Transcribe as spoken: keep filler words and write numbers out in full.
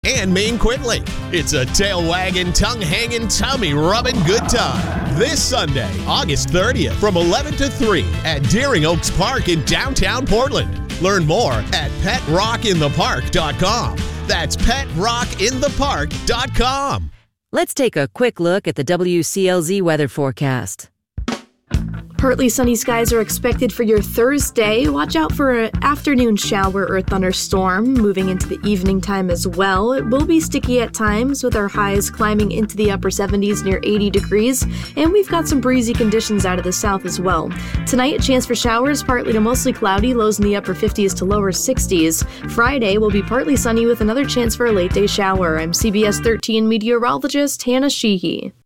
and Maine Quickly. It's a tail wagging, tongue hanging, tummy rubbing good time. This Sunday, August thirtieth, from eleven to three at Deering Oaks Park in downtown Portland. Learn more at pet rock in the park dot com. That's pet rock in the park dot com. Let's take a quick look at the W C L Z weather forecast. Partly sunny skies are expected for your Thursday. Watch out for an afternoon shower or thunderstorm moving into the evening time as well. It will be sticky at times with our highs climbing into the upper seventies near eighty degrees, and we've got some breezy conditions out of the south as well. Tonight, a chance for showers, partly to mostly cloudy, lows in the upper fifties to lower sixties. Friday will be partly sunny with another chance for a late day shower. I'm C B S thirteen meteorologist Hannah Sheehy.